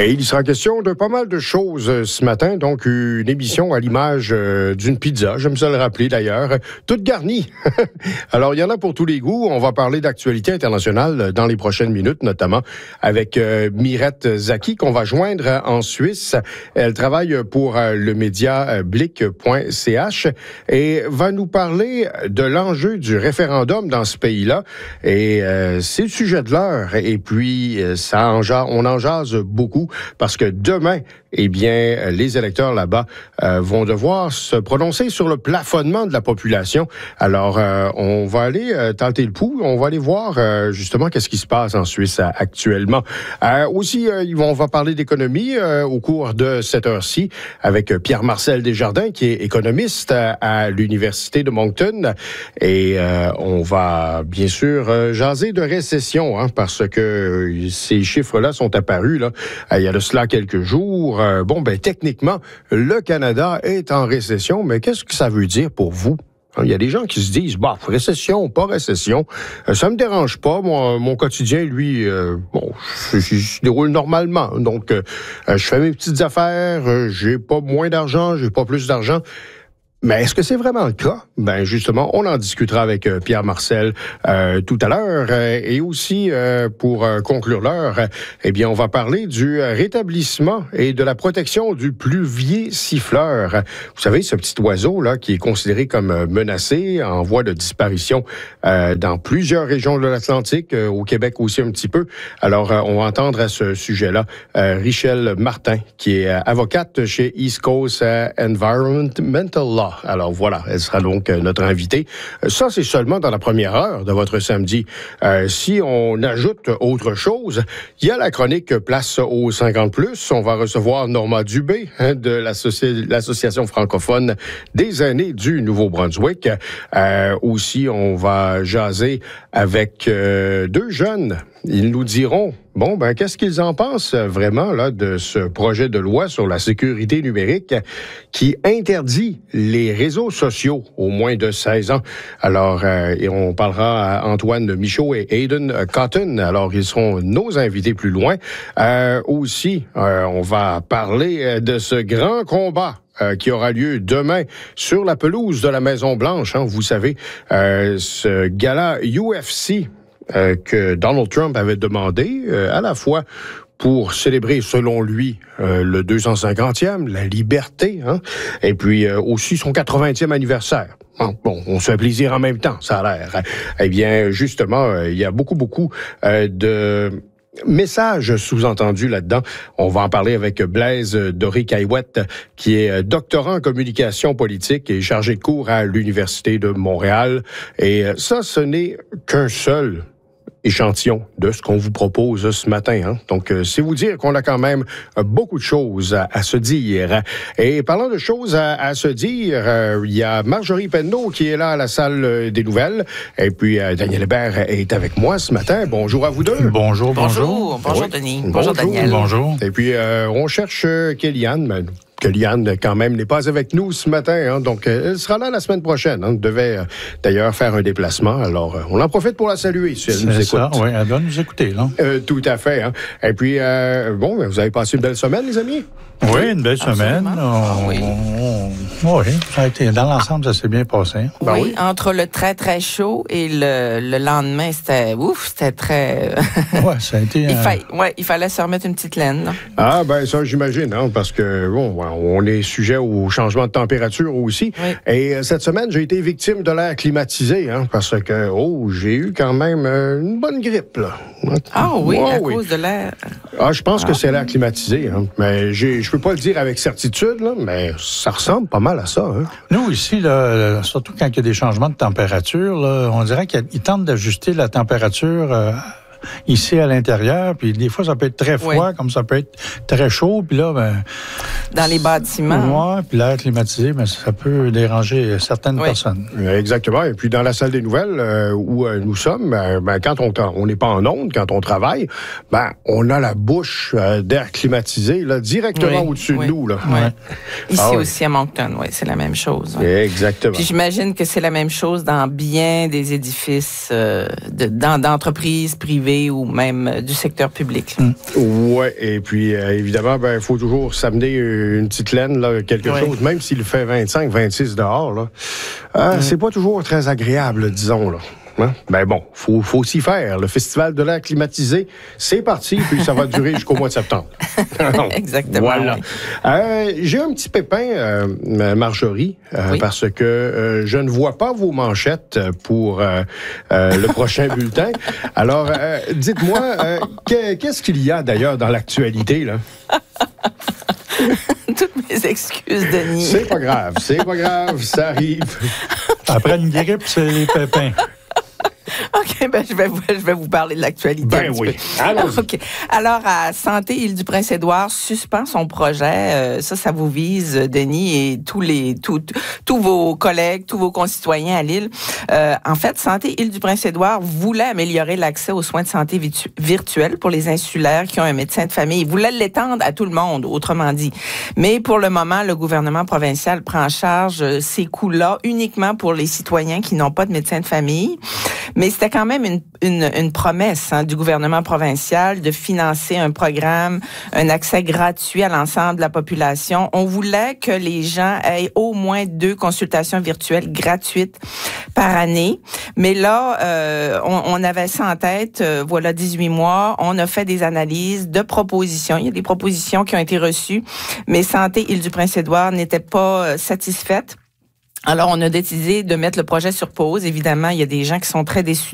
Et il sera question de pas mal de choses ce matin. Donc, une émission à l'image d'une pizza, j'aime ça le rappeler d'ailleurs, toute garnie. Alors, il y en a pour tous les goûts. On va parler d'actualité internationale dans les prochaines minutes, notamment avec Mirette Zaki, qu'on va joindre en Suisse. Elle travaille pour le média blick.ch et va nous parler de l'enjeu du référendum dans ce pays-là. Et c'est le sujet de l'heure. Et puis, on en jase beaucoup parce que demain, eh bien, les électeurs là-bas vont devoir se prononcer sur le plafonnement de la population. Alors, on va aller tenter le pouls. On va aller voir justement qu'est-ce qui se passe en Suisse actuellement. Aussi, on va parler d'économie au cours de cette heure-ci avec Pierre-Marcel Desjardins, qui est économiste à l'Université de Moncton. Et on va bien sûr jaser de récession, parce que ces chiffres-là sont apparus là, il y a de cela quelques jours. Techniquement, le Canada est en récession, mais qu'est-ce que ça veut dire pour vous? Il y a des gens qui se disent, récession, pas récession, ça me dérange pas. Mon quotidien, lui, je déroule normalement. Donc, je fais mes petites affaires, j'ai pas moins d'argent, j'ai pas plus d'argent. Mais est-ce que c'est vraiment le cas? Justement, on en discutera avec Pierre-Marcel tout à l'heure. Et aussi, pour conclure l'heure, on va parler du rétablissement et de la protection du pluvier siffleur. Vous savez, ce petit oiseau là qui est considéré comme menacé, en voie de disparition dans plusieurs régions de l'Atlantique, au Québec aussi un petit peu. Alors, on va entendre à ce sujet-là Richelle Martin, qui est avocate chez East Coast Environmental Law. Alors voilà, elle sera donc notre invitée. Ça, c'est seulement dans la première heure de votre samedi. Si on ajoute autre chose, il y a la chronique Place aux 50+. On va recevoir Norma Dubé de l'Association francophone des aînés du Nouveau-Brunswick. Aussi, on va jaser avec deux jeunes. Ils nous diront, qu'est-ce qu'ils en pensent vraiment là de ce projet de loi sur la sécurité numérique qui interdit les réseaux sociaux aux moins de 16 ans. Alors, et on parlera à Antoine Michaud et Aidan Cotton. Alors, ils seront nos invités plus loin. Aussi, on va parler de ce grand combat qui aura lieu demain sur la pelouse de la Maison-Blanche. Vous savez, ce gala UFC que Donald Trump avait demandé à la fois pour célébrer, selon lui, le 250e, la liberté, et puis aussi son 80e anniversaire. On se fait plaisir en même temps, ça a l'air. Eh bien, justement, il y a beaucoup de message sous-entendu là-dedans. On va en parler avec Blaise Doré-Caillouette, qui est doctorant en communication politique et chargé de cours à l'Université de Montréal. Et ça, ce n'est qu'un seul échantillon de ce qu'on vous propose ce matin. Donc, c'est vous dire qu'on a quand même beaucoup de choses à se dire. Et parlant de choses à se dire, il y a Marjorie Penneau qui est là à la salle des nouvelles. Et puis, Daniel Hébert est avec moi ce matin. Bonjour à vous deux. Bonjour. Bonjour, Denis. Bonjour, Daniel. Bonjour. Et puis, on cherche Kéliane, Kéliane, quand même, n'est pas avec nous ce matin. Donc, elle sera là la semaine prochaine. Elle devait d'ailleurs faire un déplacement. Alors, on en profite pour la saluer si elle nous écoute. Ça, oui, elle doit nous écouter, là. Tout à fait. Et puis, vous avez passé une belle semaine, les amis? Oui, une belle semaine. Oui, ça a été, dans l'ensemble, ça s'est bien passé. Oui, entre le très, très chaud et le lendemain, c'était très... Oui, ça a été... il fallait se remettre une petite laine. Là. Ça, j'imagine, parce que, on est sujet au changement de température aussi. Oui. Et cette semaine, j'ai été victime de l'air climatisé, parce que, j'ai eu quand même une bonne grippe, là. Ah oui, à cause de l'air. Je pense que c'est l'air climatisé, mais je peux pas le dire avec certitude, là, mais ça ressemble pas mal à ça. Nous, ici, là, surtout quand il y a des changements de température, là, on dirait qu'ils tentent d'ajuster la température ici à l'intérieur, puis des fois, ça peut être très froid, comme ça peut être très chaud, puis là, dans les bâtiments. Oui, puis l'air climatisé, mais ça peut déranger certaines personnes. Exactement. Et puis, dans la salle des nouvelles où nous sommes, quand on n'est pas en onde, quand on travaille, on a la bouche d'air climatisé là, directement au-dessus de nous. Là. Ici aussi à Moncton, c'est la même chose. Exactement. Puis j'imagine que c'est la même chose dans bien des édifices d'entreprises privées privé ou même du secteur public. Oui, et puis évidemment, il faut toujours s'amener une petite laine, là, quelque chose, même s'il fait 25, 26 dehors. Là, c'est pas toujours très agréable, disons. Là. Hein? Ben bon, faut s'y faire. Le Festival de l'air climatisé, c'est parti, puis ça va durer jusqu'au mois de septembre. Exactement. Voilà. J'ai un petit pépin, Marjorie, parce que je ne vois pas vos manchettes pour le prochain bulletin. Alors, dites-moi, qu'est-ce qu'il y a d'ailleurs dans l'actualité, là? Toutes mes excuses, Denis. C'est pas grave, ça arrive. Après une grippe, c'est les pépins. OK, je vais vous parler de l'actualité. Ben oui. Allons-y. OK. Alors, à Santé Île-du-Prince-Édouard suspend son projet. Ça vous vise, Denis, et tous vos collègues, tous vos concitoyens à l'île. En fait, Santé Île-du-Prince-Édouard voulait améliorer l'accès aux soins de santé virtuels pour les insulaires qui ont un médecin de famille. Il voulait l'étendre à tout le monde, autrement dit. Mais pour le moment, le gouvernement provincial prend en charge ces coûts-là uniquement pour les citoyens qui n'ont pas de médecin de famille. Mais c'était quand même une promesse du gouvernement provincial de financer un programme, un accès gratuit à l'ensemble de la population. On voulait que les gens aient au moins 2 consultations virtuelles gratuites par année. Mais là, on avait ça en tête, voilà 18 mois. On a fait des analyses de propositions. Il y a des propositions qui ont été reçues, mais Santé Île-du-Prince-Édouard n'était pas satisfaite. Alors, on a décidé de mettre le projet sur pause. Évidemment, il y a des gens qui sont très déçus